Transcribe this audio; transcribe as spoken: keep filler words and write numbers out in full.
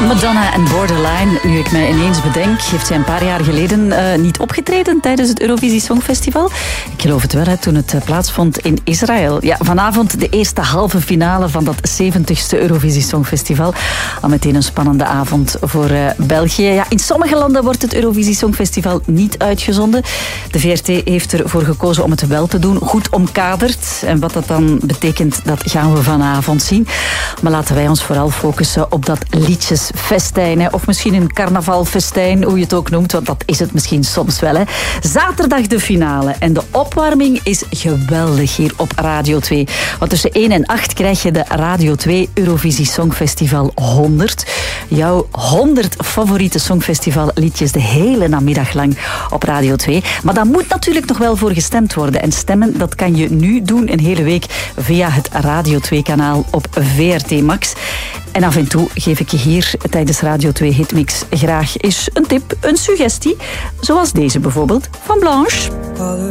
Madonna en Borderline. Nu ik mij ineens bedenk, heeft zij een paar jaar geleden uh, niet opgetreden tijdens het Eurovisie Songfestival. Ik geloof het wel, hè, toen het uh, plaatsvond in Israël. Ja, vanavond de eerste halve finale van dat zeventigste Eurovisie Songfestival. Al meteen een spannende avond voor uh, België. Ja, in sommige landen wordt het Eurovisie Songfestival niet uitgezonden. De V R T heeft ervoor gekozen om het wel te doen, goed omkaderd. En wat dat dan betekent, dat gaan we vanavond zien. Maar laten wij ons vooral focussen op dat liedjesfestijn. Hè. Of misschien een carnavalfestijn, hoe je het ook noemt. Want dat is het misschien soms wel. Hè. Zaterdag de finale. En de opwarming is geweldig hier op Radio twee. Want tussen één en acht krijg je de Radio twee Eurovisie Songfestival honderd. Jouw honderd favoriete Songfestivalliedjes de hele namiddag lang op Radio twee. Maar daar moet natuurlijk nog wel voor gestemd worden. En stemmen, dat kan je nu doen een hele week via het Radio twee kanaal op V R T Max. En af en toe geef ik je hier tijdens Radio twee Hitmix graag eens een tip, een suggestie. Zoals deze bijvoorbeeld van Blanche.